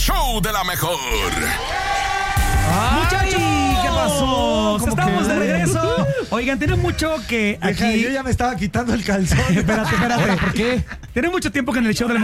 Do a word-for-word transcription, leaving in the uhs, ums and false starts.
Show de la mejor. Muchachos, ¿qué pasó? ¿Cómo Estamos que? de regreso. Oigan, tiene mucho que Deja, aquí. yo ya me estaba quitando el calzón. Espérate, espérate. ¿Por qué? Tiene mucho tiempo que en el show de la